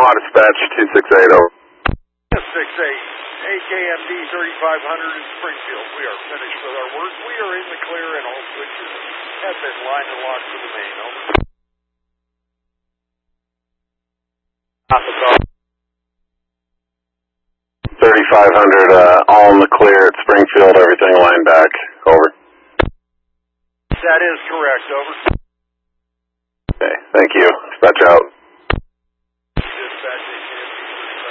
Omaha Dispatch 268, over. 6-8, AKMD 3500 in Springfield. We are finished with our work. We are in the clear and all switches have been lined and locked for the main. Over. 3500, all in the clear at Springfield, everything lined back, over. That is correct, over. Okay, thank you. Dispatch out.